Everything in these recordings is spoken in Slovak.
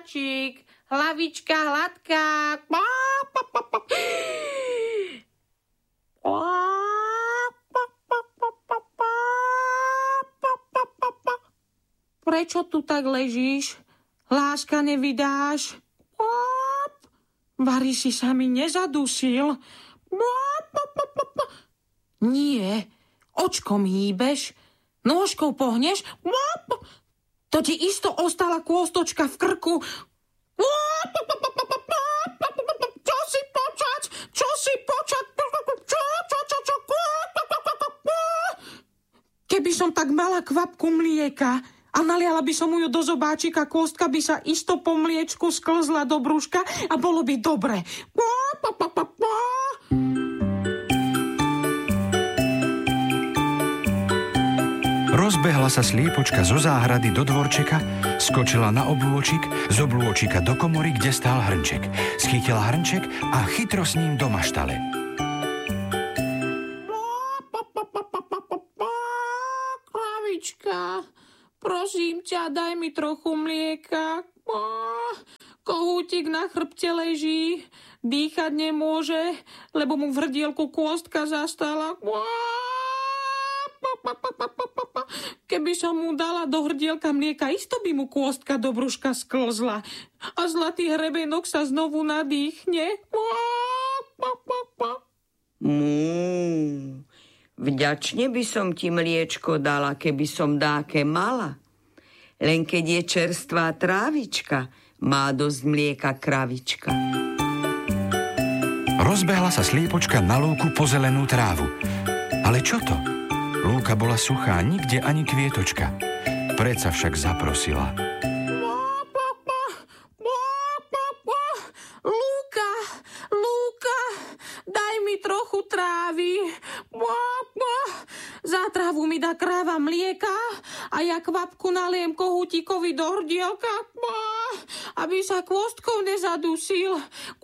zobáčik, hlavička hladká. Prečo tu tak ležíš? Láska, nevydáš? Vari si sa mi nezadusil? Nie, očkom hýbeš, nôžkou pohneš, to ti isto ostala kôstočka v krku. Čo si počať? Keby som tak mala kvapku mlieka a naliala by som ju do zobáčika, kôstka by sa isto po mliečku sklzla do brúška a bolo by dobre. Rozbehla sa sliepočka zo záhrady do dvorčeka, skočila na oblôčik, z oblôčika do komory, kde stál hrnček. Schytila hrnček a chytro s ním do maštale. Kravička, prosím ťa, daj mi trochu mlieka. Kohútik na chrbte leží, dýchať nemôže, lebo mu v hrdielku kôstka zastala. Keby som mu dala do hrdielka mlieka, isto by mu kôstka do brúška sklzla a zlatý hrebenok sa znovu nadýchne. Vďačne by som ti mliečko dala, keby som dáke mala. Len keď je čerstvá trávička, má dosť mlieka kravička. Rozbehla sa sliepočka na lúku po zelenú trávu. Ale čo to? Lúka bola suchá, nikde ani kvietočka. Predsa však zaprosila. Lúka, daj mi trochu trávy. Za trávu mi dá kráva mlieka a ja kvapku naliem kohútikovi do hrdielka, aby sa kôstkou nezadusil.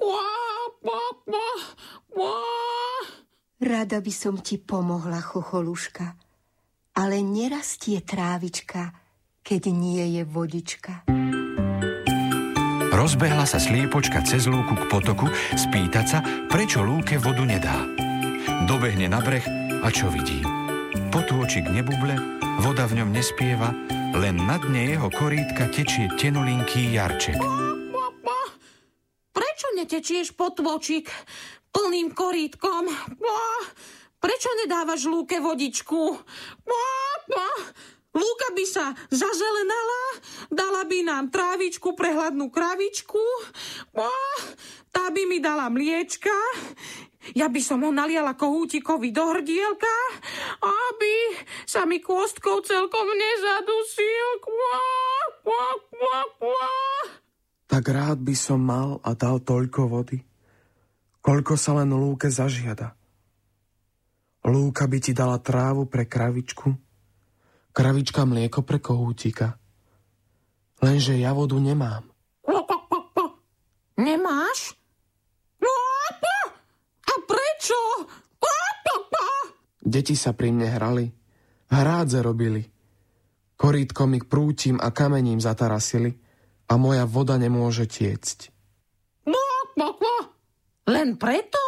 Rada by som ti pomohla, chocholuška, ale nerastie trávička, keď nie je vodička. Rozbehla sa sliepočka cez lúku k potoku spýtať sa, prečo lúke vodu nedá. Dobehne na breh a čo vidí? Potôčik nebuble, voda v ňom nespieva, len na dne jeho korítka tečie tenulinký jarček. Prečo netečieš, potôčik, plným korítkom? Prečo nedávaš lúke vodičku? Lúka by sa zazelenala, dala by nám trávičku pre hladnú kravičku, tá by mi dala mliečka, ja by som ho naliala kohútikovi do hrdielka, aby sa mi kôstkou celkom nezadusil. Tak rád by som mal a dal toľko vody, koľko sa len lúke zažiada. Lúka by ti dala trávu pre kravičku, kravička mlieko pre kohútika. Lenže ja vodu nemám. Nemáš? A prečo? Deti sa pri mne hrali, hrádze robili. Korítkom ich prútim a kamením zatarasili a moja voda nemôže tiecť. Len preto?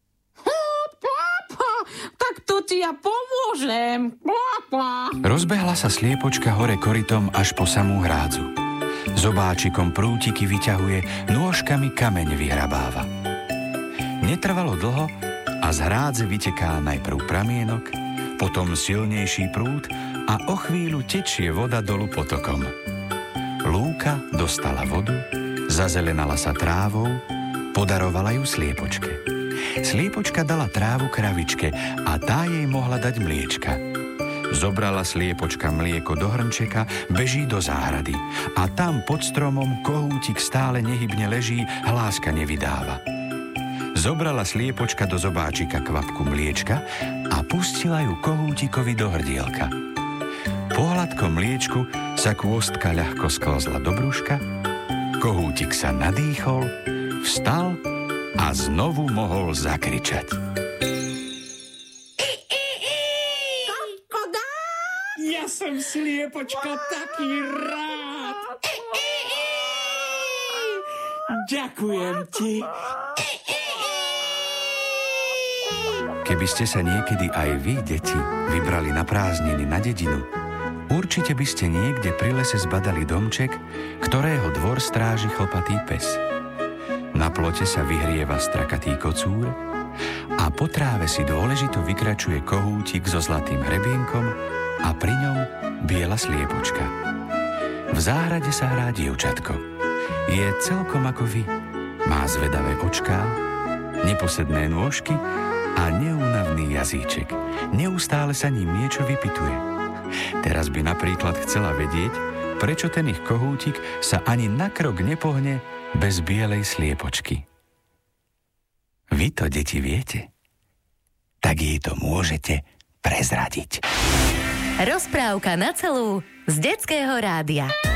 Tak to ti ja pomôžem. Rozbehla sa sliepočka hore korytom až po samú hrádzu. Zobáčikom prútiky vyťahuje, nôžkami kameň vyhrabáva. Netrvalo dlho a z hrádze vyteká najprv pramienok, potom silnejší prúd a o chvíľu tečie voda dolu potokom. Lúka dostala vodu, zazelenala sa trávou, podarovala ju sliepočke. Sliepočka dala trávu kravičke a tá jej mohla dať mliečka. Zobrala sliepočka mlieko do hrnčeka, beží do záhrady a tam pod stromom kohútik stále nehybne leží, hláska nevydáva. Zobrala sliepočka do zobáčika kvapku mliečka a pustila ju kohútikovi do hrdielka. Po hladkom mliečku sa kôstka ľahko sklzla do brúška, kohútik sa nadýchol, vstal a znovu mohol zakričať. Ja som sliepočka taký rád. Ďakujem ti. Keby ste sa niekedy aj vy, deti, vybrali na prázdniny na dedinu, určite by ste niekde pri lese zbadali domček, ktorého dvor stráži chlpatý pes. Na plote sa vyhrieva strakatý kocúr a po tráve si dôležito vykračuje kohútik so zlatým hrebienkom a pri ňom biela sliepočka. V záhrade sa hrá dievčatko. Je celkom ako vy. Má zvedavé očká, neposedné nôžky a neúnavný jazyček. Neustále sa ním niečo vypituje. Teraz by napríklad chcela vedieť, prečo ten ich kohútik sa ani na krok nepohne bez bielej sliepočky. Vy to, deti, viete? Tak jej to môžete prezradiť. Rozprávka na celú z Detského rádia.